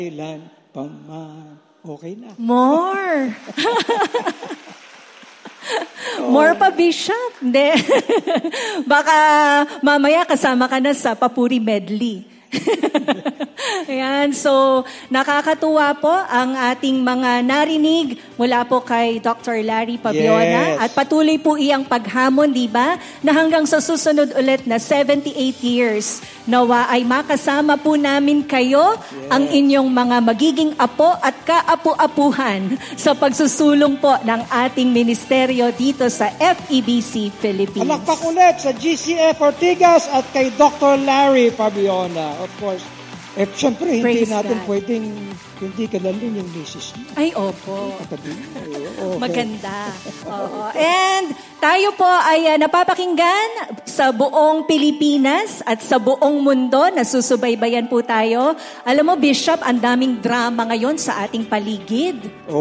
Kailan pa man. Okay na. More. More pa, Bishop. Hindi. Baka mamaya kasama ka na sa Papuri Medley. Ayan, so nakakatuwa po ang ating mga narinig mula po kay Dr. Larry Pabiona. Yes. At patuloy po iyang paghamon, di ba? Na hanggang sa susunod ulit na 78 years, nawa ay makasama po namin kayo, ang inyong mga magiging apo at kaapu-apuhan sa pagsusulong po ng ating ministeryo dito sa FEBC Philippines. Palakpak ulit sa GCF Ortigas at kay Dr. Larry Pabiona. Of course, siyempre, hindi natin pwedeng hindi kalalin yung misis niya. Ay, opo. Maganda. Oo. And tayo po ay napapakinggan sa buong Pilipinas at sa buong mundo. Nasusubaybayan po tayo. Alam mo, Bishop, ang daming drama ngayon sa ating paligid.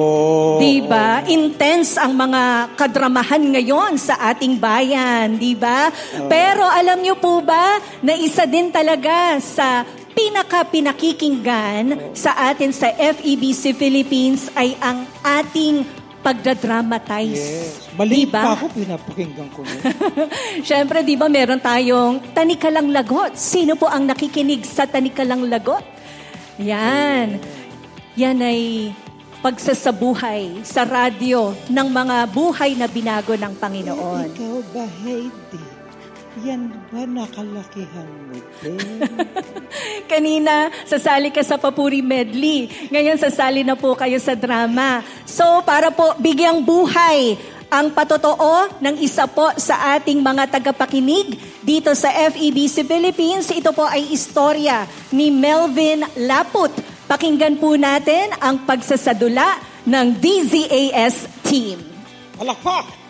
Diba? Intense ang mga kadramahan ngayon sa ating bayan. Diba? Pero alam niyo po ba na isa din talaga sa pinakikinggan sa atin sa FEBC Philippines ay ang ating pagdadramatize. Yes. Mali diba? pa ako, pinapakinggan ko. Siyempre, di ba meron tayong Tanikalang Lagot? Sino po ang nakikinig sa Tanikalang Lagot? Yan. Yan ay pagsasabuhay sa radyo ng mga buhay na binago ng Panginoon. Ikaw ba, Heidi? Yan ba nakalakihan mo din? Kanina, sasali ka sa Papuri Medley. Ngayon, sasali na po kayo sa drama. So, para po bigyang buhay ang patotoo ng isa po sa ating mga tagapakinig dito sa FEBC Philippines. Ito po ay istorya ni Melvin Laput. Pakinggan po natin ang pagsasadula ng DZAS team. Palakpak!